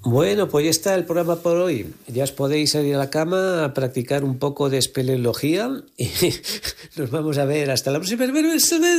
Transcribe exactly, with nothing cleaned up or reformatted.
Bueno, pues ya está el programa por hoy. Ya os podéis salir a la cama a practicar un poco de espeleología y nos vamos a ver hasta la próxima vez.